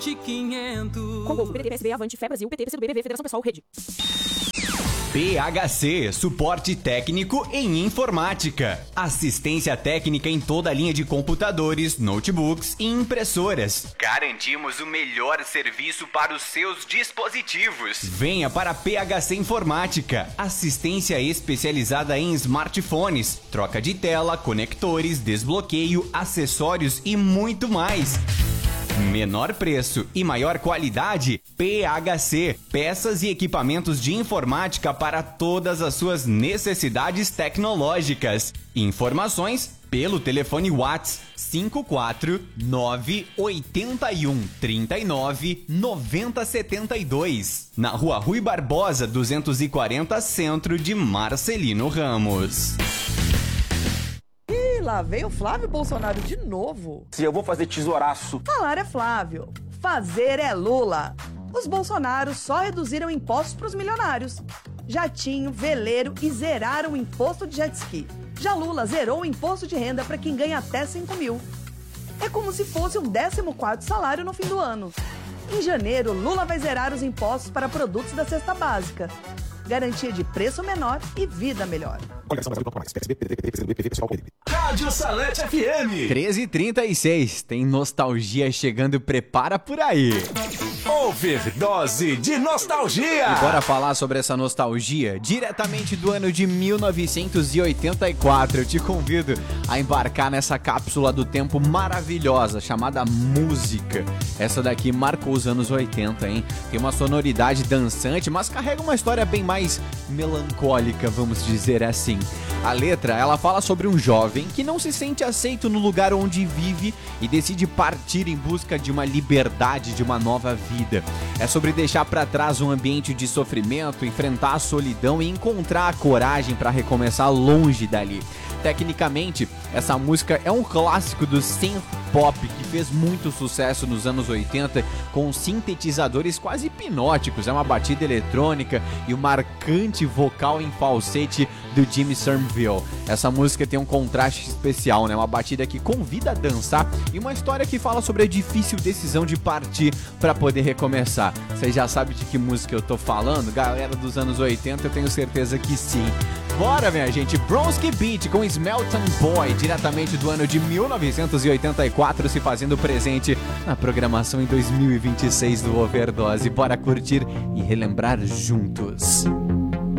Composto PDT, PSB, Avante, Fé Brasil, PT, PCdoB, BV, Federação Pessoal, Rede. PHC, suporte técnico em informática. Assistência técnica em toda a linha de computadores, notebooks e impressoras. Garantimos o melhor serviço para os seus dispositivos. Venha para PHC Informática. Assistência especializada em smartphones, troca de tela, conectores, desbloqueio, acessórios e muito mais. Menor preço e maior qualidade, PHC, peças e equipamentos de informática para todas as suas necessidades tecnológicas. Informações pelo telefone WhatsApp 54981399072, na Rua Rui Barbosa 240, centro de Marcelino Ramos. Lá veio o Flávio Bolsonaro de novo. Se eu vou fazer tesouraço. Falar é Flávio, fazer é Lula. Os Bolsonaros só reduziram impostos para os milionários. Jatinho, veleiro e zeraram o imposto de jet ski. Já Lula zerou o imposto de renda para quem ganha até 5 mil. É como se fosse um 14º salário no fim do ano. Em janeiro, Lula vai zerar os impostos para produtos da cesta básica. Garantia de preço menor e vida melhor. Rádio Salete FM 13h36, tem nostalgia chegando, prepara por aí. Overdose de nostalgia. E bora falar sobre essa nostalgia diretamente do ano de 1984. Eu te convido a embarcar nessa cápsula do tempo maravilhosa chamada música. Essa daqui marcou os anos 80, hein? Tem uma sonoridade dançante, mas carrega uma história bem mais melancólica, vamos dizer assim. A letra, ela fala sobre um jovem que não se sente aceito no lugar onde vive e decide partir em busca de uma liberdade, de uma nova vida. É sobre deixar para trás um ambiente de sofrimento, enfrentar a solidão e encontrar a coragem para recomeçar longe dali. Tecnicamente, essa música é um clássico do synth pop que fez muito sucesso nos anos 80 com sintetizadores quase hipnóticos. É uma batida eletrônica e o marcante vocal em falsete do Jimmy Somerville. Essa música tem um contraste especial, né? Uma batida que convida a dançar e uma história que fala sobre a difícil decisão de partir para poder recomeçar. Você já sabe de que música eu tô falando? Galera dos anos 80, eu tenho certeza que sim. Bora, minha gente, Bronski Beat com Smelton Boy, diretamente do ano de 1984, se fazendo presente na programação em 2026 do Overdose. Bora curtir e relembrar juntos.